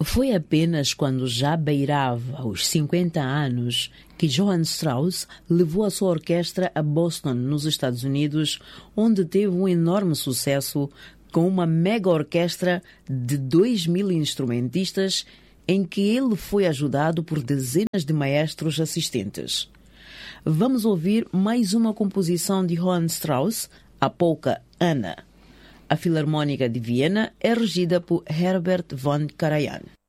Foi apenas quando já beirava os 50 anos que Johann Strauss levou a sua orquestra a Boston, nos Estados Unidos, onde teve um enorme sucesso com uma mega orquestra de 2.000 instrumentistas, em que ele foi ajudado por dezenas de maestros assistentes. Vamos ouvir mais uma composição de Johann Strauss, a polca Anna. A Filarmônica de Viena é regida por Herbert von Karajan.